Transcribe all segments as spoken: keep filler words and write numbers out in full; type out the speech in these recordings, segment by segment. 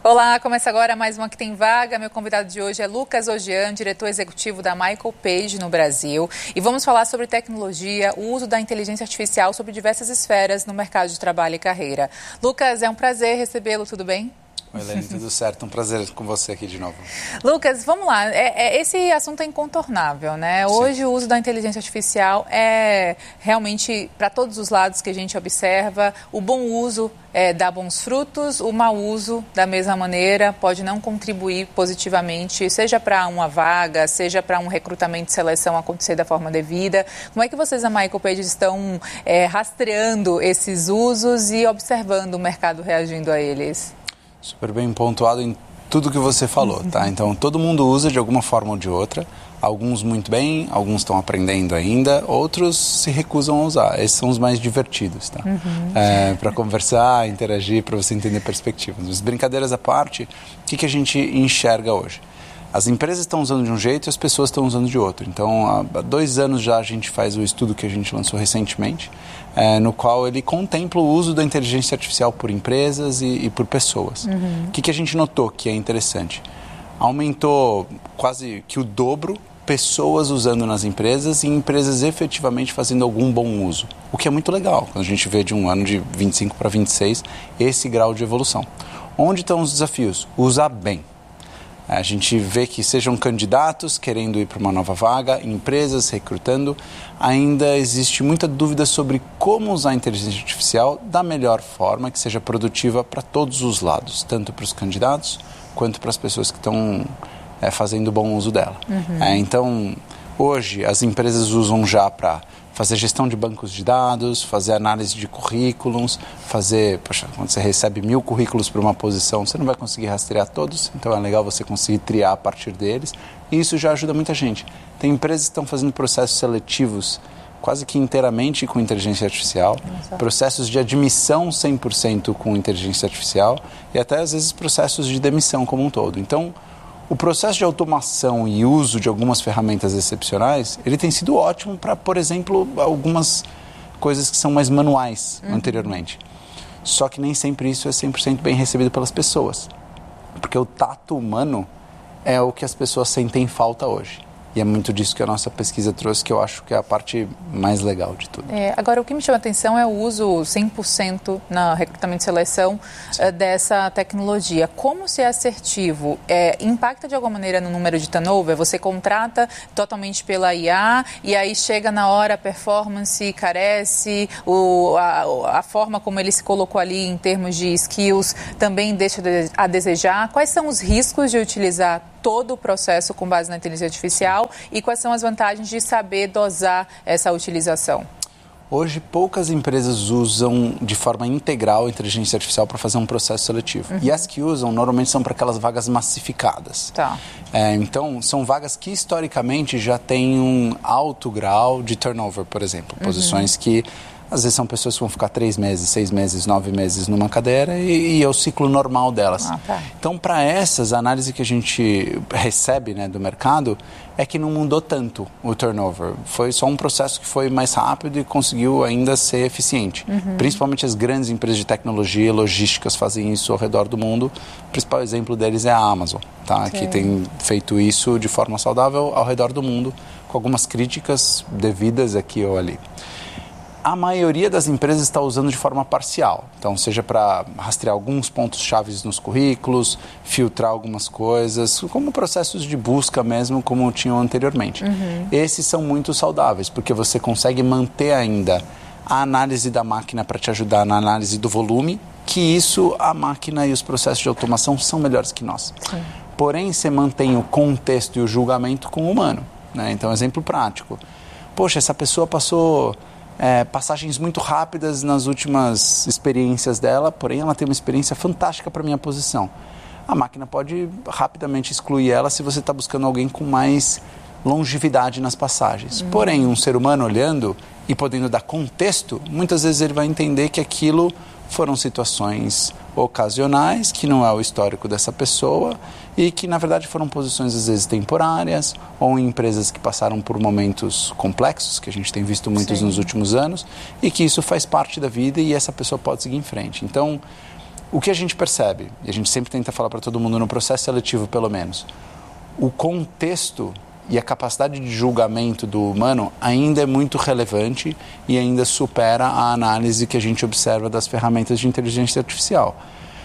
Olá, começa agora mais uma Que Tem Vaga. Meu convidado de hoje é Lucas Ogian, diretor executivo da Michael Page no Brasil. E vamos falar sobre tecnologia, o uso da inteligência artificial sobre diversas esferas no mercado de trabalho e carreira. Lucas, é um prazer recebê-lo, tudo bem? Oi, Helene, tudo certo? Um prazer com você aqui de novo. Lucas, vamos lá. É, é, esse assunto é incontornável, né? Hoje o uso da inteligência artificial é realmente para todos os lados que a gente observa. O bom uso é, dá bons frutos, o mau uso, da mesma maneira, pode não contribuir positivamente, seja para uma vaga, seja para um recrutamento e seleção acontecer da forma devida. Como é que vocês, a Michael Page, estão é, rastreando esses usos e observando o mercado reagindo a eles? Super bem pontuado em tudo que você falou, tá? Então, todo mundo usa de alguma forma ou de outra. Alguns muito bem, alguns estão aprendendo ainda, outros se recusam a usar. Esses são os mais divertidos, tá? Uhum. É, para conversar, interagir, para você entender perspectivas. Mas brincadeiras à parte, o que, que a gente enxerga hoje? As empresas estão usando de um jeito e as pessoas estão usando de outro. Então, há dois anos já a gente faz o estudo que a gente lançou recentemente, é, no qual ele contempla o uso da inteligência artificial por empresas e, e por pessoas. Uhum. O que, que a gente notou que é interessante? Aumentou quase que o dobro pessoas usando nas empresas e empresas efetivamente fazendo algum bom uso. O que é muito legal, quando a gente vê de um ano de vinte e cinco para vinte e seis esse grau de evolução. Onde estão os desafios? Usar bem. A gente vê que sejam candidatos querendo ir para uma nova vaga, empresas recrutando, ainda existe muita dúvida sobre como usar a inteligência artificial da melhor forma, que seja produtiva para todos os lados, tanto para os candidatos quanto para as pessoas que estão é, fazendo bom uso dela. Uhum. É, então, hoje as empresas usam já para fazer gestão de bancos de dados, fazer análise de currículos, fazer, poxa, quando você recebe mil currículos para uma posição, você não vai conseguir rastrear todos, então é legal você conseguir triar a partir deles, e isso já ajuda muita gente. Tem empresas que estão fazendo processos seletivos quase que inteiramente com inteligência artificial, Nossa. processos de admissão cem por cento com inteligência artificial e até às vezes processos de demissão como um todo. Então, o processo de automação e uso de algumas ferramentas excepcionais, ele tem sido ótimo para, por exemplo, algumas coisas que são mais manuais uhum. anteriormente. Só que nem sempre isso é cem por cento bem recebido pelas pessoas. Porque o tato humano é o que as pessoas sentem falta hoje. E é muito disso que a nossa pesquisa trouxe, que eu acho que é a parte mais legal de tudo. É, agora, o que me chama a atenção é o uso cem por cento na recrutamento e seleção uh, dessa tecnologia. Como ser assertivo? É, impacta de alguma maneira no número de turnover? Você contrata totalmente pela I A e aí chega na hora a performance carece, o, a, a forma como ele se colocou ali em termos de skills também deixa a desejar. Quais são os riscos de utilizar todo o processo com base na inteligência artificial e quais são as vantagens de saber dosar essa utilização? Hoje, poucas empresas usam de forma integral a inteligência artificial para fazer um processo seletivo. Uhum. E as que usam, normalmente, são para aquelas vagas massificadas. Tá. É, então, são vagas que, historicamente, já têm um alto grau de turnover, por exemplo. Uhum. Posições que, às vezes, são pessoas que vão ficar três meses, seis meses, nove meses numa cadeira e, e é o ciclo normal delas. Ah, tá. Então, para essas, a análise que a gente recebe, né, do mercado é que não mudou tanto o turnover. Foi só um processo que foi mais rápido e conseguiu ainda ser eficiente. Uhum. Principalmente as grandes empresas de tecnologia e logísticas fazem isso ao redor do mundo. O principal exemplo deles é a Amazon, tá? Que tem feito isso de forma saudável ao redor do mundo, com algumas críticas devidas aqui ou ali. A maioria das empresas está usando de forma parcial. Então, seja para rastrear alguns pontos-chave nos currículos, filtrar algumas coisas, como processos de busca mesmo, como tinham anteriormente. Uhum. Esses são muito saudáveis, porque você consegue manter ainda a análise da máquina para te ajudar na análise do volume, que isso, a máquina e os processos de automação são melhores que nós. Sim. Porém, você mantém o contexto e o julgamento com o humano, né? Então, exemplo prático. Poxa, essa pessoa passou... É, passagens muito rápidas nas últimas experiências dela, porém ela tem uma experiência fantástica para a minha posição. A máquina pode rapidamente excluir ela se você está buscando alguém com mais longevidade nas passagens. Uhum. Porém, um ser humano olhando e podendo dar contexto, muitas vezes ele vai entender que aquilo foram situações ocasionais, que não é o histórico dessa pessoa e que, na verdade, foram posições, às vezes, temporárias ou em empresas que passaram por momentos complexos, que a gente tem visto muitos Sim. nos últimos anos, e que isso faz parte da vida e essa pessoa pode seguir em frente. Então, O que a gente percebe, e a gente sempre tenta falar para todo mundo no processo seletivo pelo menos, o contexto e a capacidade de julgamento do humano ainda é muito relevante e ainda supera a análise que a gente observa das ferramentas de inteligência artificial.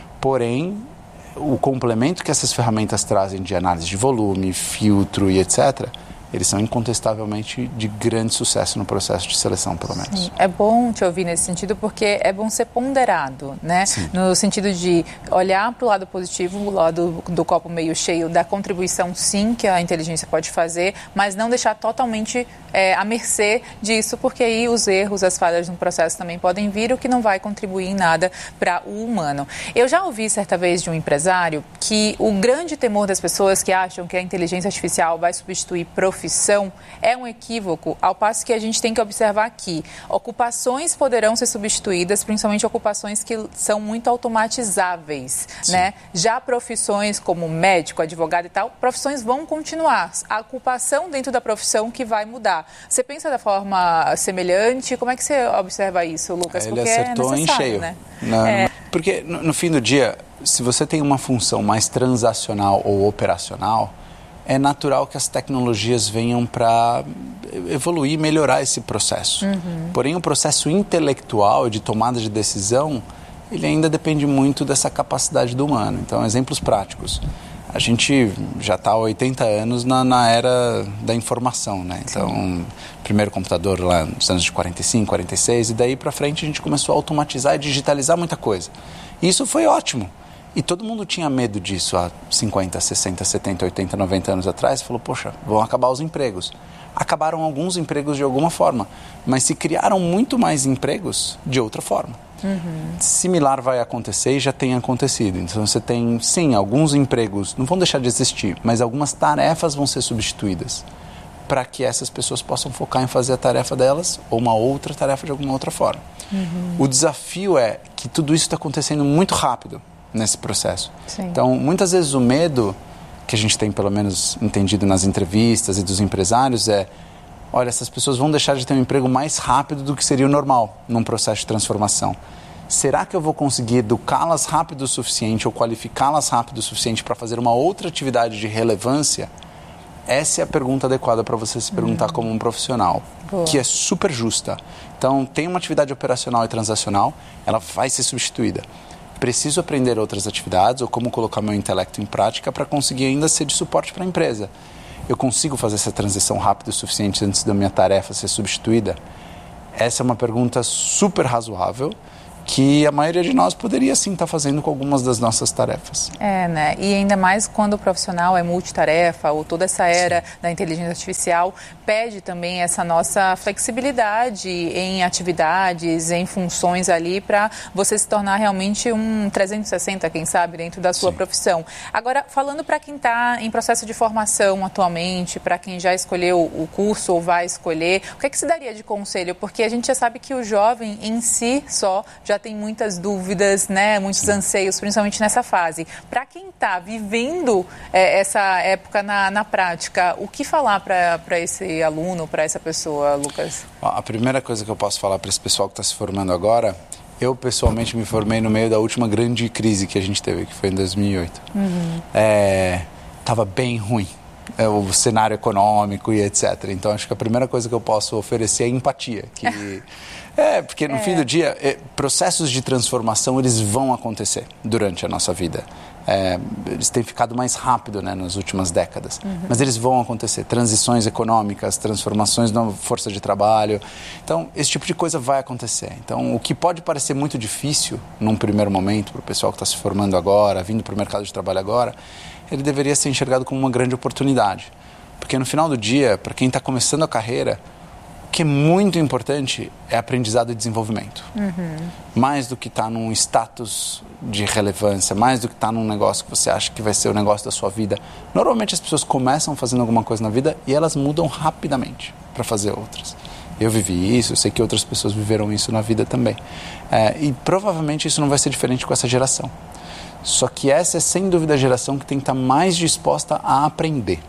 Porém, o complemento que essas ferramentas trazem de análise de volume, filtro e etcétera, eles são incontestavelmente de grande sucesso no processo de seleção, pelo menos. Sim, é bom te ouvir nesse sentido, porque é bom ser ponderado, né? Sim. No sentido de olhar para o lado positivo, o lado do, do copo meio cheio, da contribuição, sim, que a inteligência pode fazer, mas não deixar totalmente é, à mercê disso, porque aí os erros, as falhas no processo também podem vir, o que não vai contribuir em nada para o humano. Eu já ouvi certa vez de um empresário que o grande temor das pessoas que acham que a inteligência artificial vai substituir profissionais profissão é um equívoco, ao passo que a gente tem que observar que ocupações poderão ser substituídas, principalmente ocupações que são muito automatizáveis, né? Já profissões como médico, advogado e tal, profissões vão continuar. A ocupação dentro da profissão que vai mudar. Você pensa da forma semelhante? Como é que você observa isso, Lucas? Ele Porque acertou é em cheio. Né? Não, é. Porque no, no fim do dia, se você tem uma função mais transacional ou operacional, é natural que as tecnologias venham para evoluir e melhorar esse processo. Uhum. Porém, o processo intelectual de tomada de decisão, ele ainda depende muito dessa capacidade do humano. Então, exemplos práticos. A gente já está há oitenta anos na, na era da informação, né? Então, Sim. primeiro computador lá nos anos de quarenta e cinco, quarenta e seis, e daí para frente a gente começou a automatizar e digitalizar muita coisa. E isso foi ótimo. E todo mundo tinha medo disso há cinquenta, sessenta, setenta, oitenta, noventa anos atrás. Falou, poxa, vão acabar os empregos. Acabaram alguns empregos de alguma forma, mas se criaram muito mais empregos de outra forma. Uhum. Similar vai acontecer e já tem acontecido. Então você tem, sim, alguns empregos não vão deixar de existir, mas algumas tarefas vão ser substituídas para que essas pessoas possam focar em fazer a tarefa delas ou uma outra tarefa de alguma outra forma. Uhum. O desafio é que tudo isso está acontecendo muito rápido nesse processo. Sim. Então, muitas vezes o medo que a gente tem, pelo menos entendido nas entrevistas e dos empresários, é, olha, essas pessoas vão deixar de ter um emprego mais rápido do que seria o normal num processo de transformação. Será que eu vou conseguir educá-las rápido o suficiente ou qualificá-las rápido o suficiente para fazer uma outra atividade de relevância? Essa é a pergunta adequada para você se perguntar uhum. como um profissional, Boa. que é super justa. Então, tem uma atividade operacional e transacional, ela vai ser substituída. Preciso aprender outras atividades ou como colocar meu intelecto em prática para conseguir ainda ser de suporte para a empresa. Eu consigo fazer essa transição rápida o suficiente antes da minha tarefa ser substituída? Essa é uma pergunta super razoável que a maioria de nós poderia sim estar fazendo com algumas das nossas tarefas. É, né? E ainda mais quando o profissional é multitarefa ou toda essa era sim. da inteligência artificial pede também essa nossa flexibilidade em atividades, em funções ali para você se tornar realmente um trezentos e sessenta, quem sabe, dentro da sua sim. profissão. Agora, falando para quem está em processo de formação atualmente, para quem já escolheu o curso ou vai escolher, o que é que se daria de conselho? Porque a gente já sabe que o jovem em si só já tem muitas dúvidas, né, muitos Sim. anseios, principalmente nessa fase. Para quem está vivendo é, essa época na, na prática, o que falar para esse aluno, para essa pessoa, Lucas? A primeira coisa que eu posso falar para esse pessoal que está se formando agora, eu pessoalmente me formei no meio da última grande crise que a gente teve, que foi em dois mil e oito. Uhum. É, tava bem ruim. O cenário econômico e etcétera. Então, acho que a primeira coisa que eu posso oferecer é empatia. Que é, porque no é. fim do dia, é, processos de transformação, eles vão acontecer durante a nossa vida. É, eles têm ficado mais rápido, né, nas últimas décadas. Uhum. Mas eles vão acontecer. Transições econômicas, transformações na força de trabalho. Então, esse tipo de coisa vai acontecer. Então, o que pode parecer muito difícil, num primeiro momento, para o pessoal que está se formando agora, vindo para o mercado de trabalho agora, ele deveria ser enxergado como uma grande oportunidade. Porque no final do dia, para quem está começando a carreira, o que é muito importante é aprendizado e desenvolvimento. Uhum. Mais do que estar tá num status de relevância, mais do que estar tá num negócio que você acha que vai ser o negócio da sua vida. Normalmente as pessoas começam fazendo alguma coisa na vida e elas mudam rapidamente para fazer outras. Eu vivi isso, eu sei que outras pessoas viveram isso na vida também. É, e provavelmente isso não vai ser diferente com essa geração. Só que essa é, sem dúvida, a geração que tem que estar mais disposta a aprender.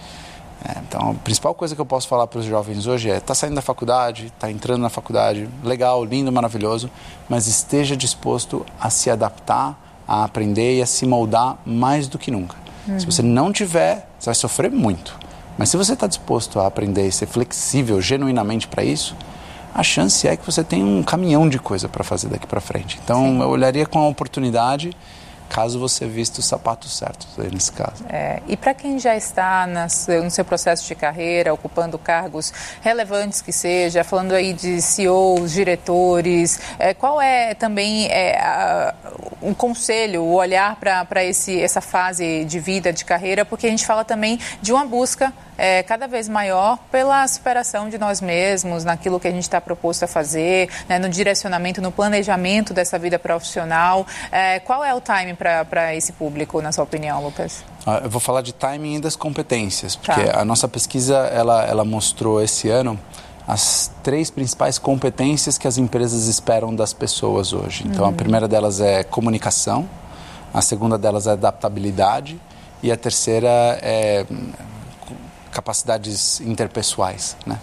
É, então, a principal coisa que eu posso falar para os jovens hoje é: está saindo da faculdade, está entrando na faculdade, legal, lindo, maravilhoso, mas esteja disposto a se adaptar a aprender e a se moldar mais do que nunca. Uhum. Se você não tiver, você vai sofrer muito. Mas se você está disposto a aprender e ser flexível genuinamente para isso, a chance é que você tem um caminhão de coisa para fazer daqui para frente. Então, Sim. eu olharia com a oportunidade, caso você vista os sapatos certos aí nesse caso. É, e para quem já está nas, no seu processo de carreira, ocupando cargos relevantes que seja, falando aí de C E Os, diretores, é, qual é também é, a, um conselho, o olhar para essa fase de vida, de carreira, porque a gente fala também de uma busca É, cada vez maior pela superação de nós mesmos, naquilo que a gente está proposto a fazer, né, no direcionamento, no planejamento dessa vida profissional. É, qual é o timing para esse público, na sua opinião, Lucas? Ah, eu vou falar de timing e das competências, porque tá. a nossa pesquisa ela, ela mostrou esse ano as três principais competências que as empresas esperam das pessoas hoje. Então, uhum. a primeira delas é comunicação, a segunda delas é adaptabilidade e a terceira é capacidades interpessoais, né?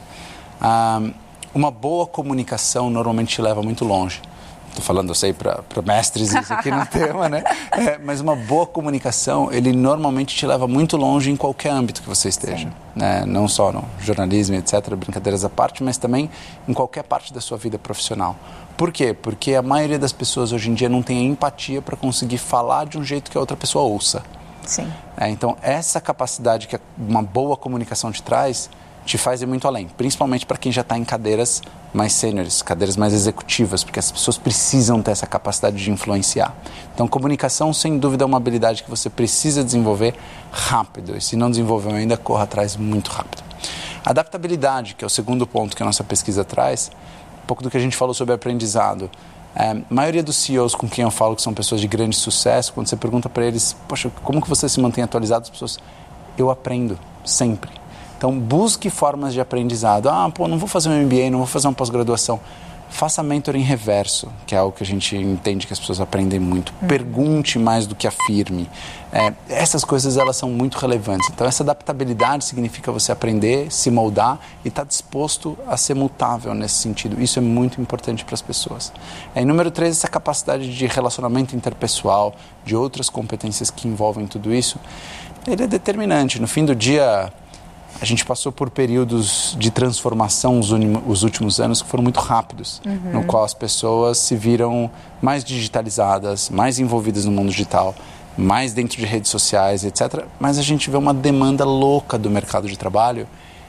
Ah, uma boa comunicação normalmente te leva muito longe. Estou falando, eu sei, para mestres isso aqui no tema, né? É, mas uma boa comunicação, ele normalmente te leva muito longe em qualquer âmbito que você esteja, né? Não só no jornalismo, etcétera, brincadeiras à parte, mas também em qualquer parte da sua vida profissional. Por quê? Porque a maioria das pessoas hoje em dia não tem a empatia para conseguir falar de um jeito que a outra pessoa ouça. Sim. É, então, essa capacidade que uma boa comunicação te traz, te faz ir muito além, principalmente para quem já está em cadeiras mais sêniores, cadeiras mais executivas, porque as pessoas precisam ter essa capacidade de influenciar. Então, comunicação, sem dúvida, é uma habilidade que você precisa desenvolver rápido, e se não desenvolveu ainda, corra atrás muito rápido. Adaptabilidade, que é o segundo ponto que a nossa pesquisa traz, um pouco do que a gente falou sobre aprendizado. É, a maioria dos C E Os com quem eu falo que são pessoas de grande sucesso, quando você pergunta para eles, poxa, como que você se mantém atualizado? As pessoas, eu aprendo, sempre. Então, busque formas de aprendizado. Ah, pô, não vou fazer um M B A, não vou fazer uma pós-graduação. Faça mentoring reverso, que é algo que a gente entende que as pessoas aprendem muito. Uhum. Pergunte mais do que afirme. É, essas coisas, elas são muito relevantes. Então, essa adaptabilidade significa você aprender, se moldar e estar disposto a ser mutável nesse sentido. Isso é muito importante para as pessoas. É, e número três, essa capacidade de relacionamento interpessoal, de outras competências que envolvem tudo isso, ele é determinante. No fim do dia, a gente passou por períodos de transformação os, os últimos anos que foram muito rápidos, uhum. no qual as pessoas se viram mais digitalizadas, mais envolvidas no mundo digital, mais dentro de redes sociais, etcétera. Mas a gente vê uma demanda louca do mercado de trabalho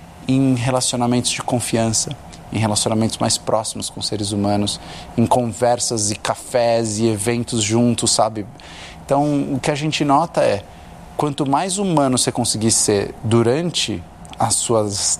em relacionamentos de confiança, em relacionamentos mais próximos com seres humanos, em conversas e cafés e eventos juntos, sabe? Então, o que a gente nota é, quanto mais humano você conseguir ser durante as suas